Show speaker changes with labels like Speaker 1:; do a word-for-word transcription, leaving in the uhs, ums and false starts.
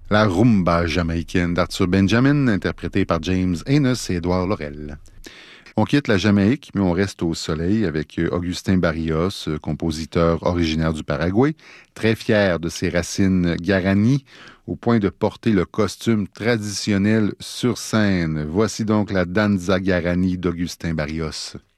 Speaker 1: La rumba jamaïcaine d'Arthur Benjamin, interprétée par James Haynes et Édouard Laurel. On quitte la Jamaïque, mais on reste au soleil avec Augustin Barrios, compositeur originaire du Paraguay, très fier de ses racines guarani, au point de porter le costume traditionnel sur scène. Voici donc la danza guarani d'Augustin Barrios.